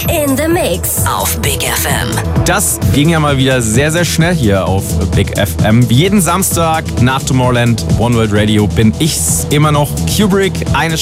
in the Mix auf Big FM. Das ging ja mal wieder sehr, sehr schnell hier auf Big FM. Jeden Samstag nach Tomorrowland, One World Radio bin ich's immer noch. Kubrick, eine